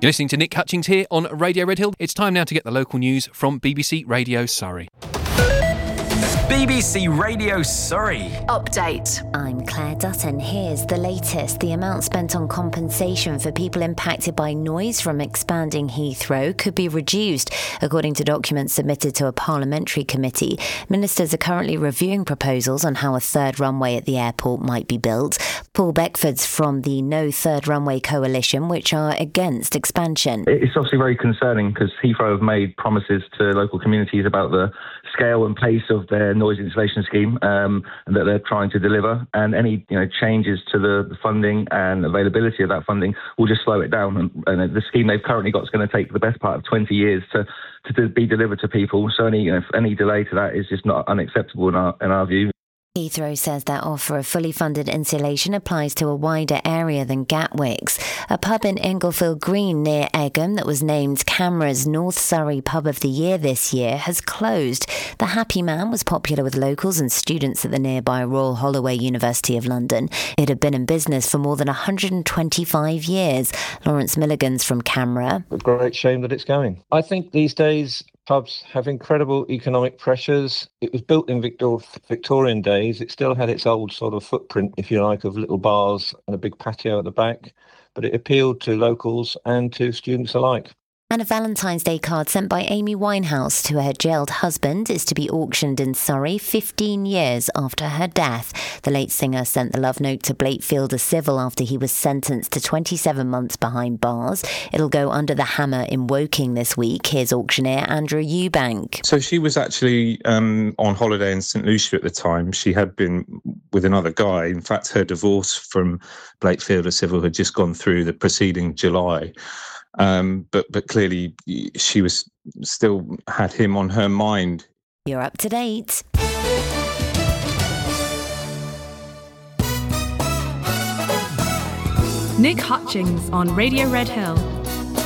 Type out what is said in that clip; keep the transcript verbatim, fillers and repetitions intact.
You're listening to Nick Hutchings here on Radio Red Hill. It's time now to get the local news from B B C Radio Surrey. B B C Radio Surrey. Update. I'm Claire Dutton. Here's the latest. The amount spent on compensation for people impacted by noise from expanding Heathrow could be reduced, according to documents submitted to a parliamentary committee. Ministers are currently reviewing proposals on how a third runway at the airport might be built. Paul Beckford's from the No Third Runway Coalition, which are against expansion. It's obviously very concerning because Heathrow have made promises to local communities about the scale and pace of their noise insulation scheme um, that they're trying to deliver, and any you know changes to the, the funding and availability of that funding will just slow it down. And, and the scheme they've currently got is going to take the best part of twenty years to to be delivered to people. So any you know, any delay to that is just not unacceptable in our in our view. Heathrow says that offer of fully funded insulation applies to a wider area than Gatwick's. A pub in Englefield Green near Egham that was named CAMRA's North Surrey Pub of the Year this year has closed. The Happy Man was popular with locals and students at the nearby Royal Holloway University of London. It had been in business for more than one hundred twenty-five years. Lawrence Milligan's from CAMRA. A great shame that it's going. I think these days pubs have incredible economic pressures. It was built in Victor- Victorian days. It still had its old sort of footprint, if you like, of little bars and a big patio at the back, but it appealed to locals and to students alike. And a Valentine's Day card sent by Amy Winehouse to her jailed husband is to be auctioned in Surrey fifteen years after her death. The late singer sent the love note to Blakefielder Civil after he was sentenced to twenty-seven months behind bars. It'll go under the hammer in Woking this week. Here's auctioneer Andrew Eubank. So she was actually um, on holiday in St Lucia at the time. She had been with another guy. In fact, her divorce from Blakefielder Civil had just gone through the preceding July. Um, but but clearly she was still had him on her mind. You're up to date. Nick Hutchings on Radio Red Hill.